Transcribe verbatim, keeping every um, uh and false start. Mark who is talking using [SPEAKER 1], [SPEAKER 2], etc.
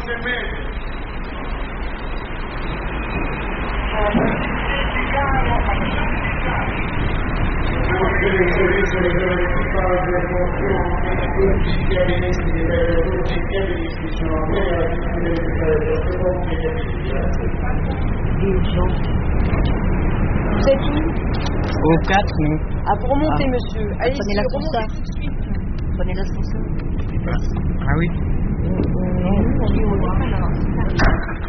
[SPEAKER 1] Vous êtes où?
[SPEAKER 2] Au quatre, nous.
[SPEAKER 1] Ah, pour remonter, ah. monsieur. Allez,
[SPEAKER 3] prenez l'ascenseur. Prenez l'ascenseur.
[SPEAKER 2] Ah oui.
[SPEAKER 3] On est au droit, alors.